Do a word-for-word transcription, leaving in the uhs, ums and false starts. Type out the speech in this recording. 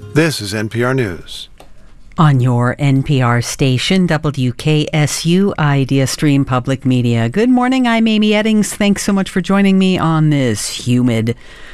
This is N P R News. On your N P R station, W K S U Idea Stream Public Media. Good morning, I'm Amy Eddings. Thanks so much for joining me on this humid